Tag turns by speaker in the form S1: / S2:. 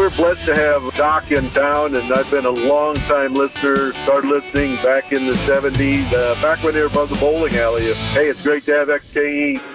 S1: we're blessed to have Doc in town, and I've been a long-time listener. Started listening back in the 70s, back when they were above the bowling alley. Hey, it's great to have XKE